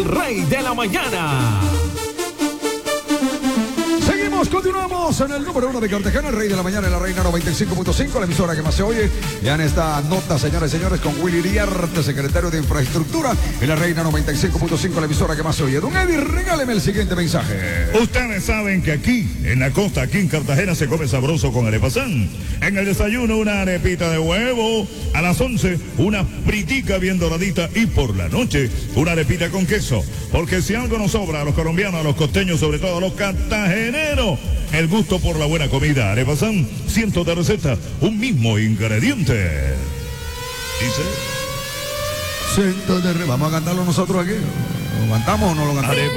el Rey de la Mañana. Continuamos en el número 1 de Cartagena, el Rey de la Mañana en la Reina 95.5, la emisora que más se oye. Ya en esta nota, señores y señores, con Willy Riarte, secretario de Infraestructura, en la Reina 95.5, la emisora que más se oye. Don Eddie, regáleme el siguiente mensaje. Ustedes saben que aquí, en la costa, aquí en Cartagena, se come sabroso con arepasán. En el desayuno, una arepita de huevo. A las 11, una fritica bien doradita. Y por la noche, una arepita con queso. Porque si algo nos sobra a los colombianos, a los costeños, sobre todo a los cartageneros, el gusto por la buena comida. Arepasán, cientos de recetas, un mismo ingrediente. Dice. Vamos a cantarlo nosotros aquí. ¿Lo cantamos o no lo cantamos?